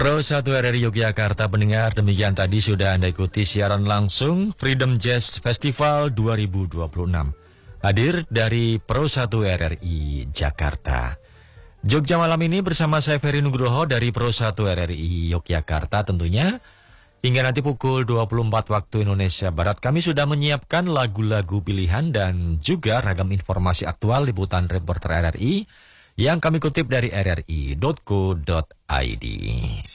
Pro 1 RRI Yogyakarta pendengar, demikian tadi sudah Anda ikuti siaran langsung Freedom Jazz Festival 2026. Hadir dari Pro 1 RRI Jakarta. Jogja malam ini bersama saya Ferry Nugroho dari Pro 1 RRI Yogyakarta tentunya. Hingga nanti pukul 24 waktu Indonesia Barat kami sudah menyiapkan lagu-lagu pilihan dan juga ragam informasi aktual liputan reporter RRI yang kami kutip dari rri.co.id.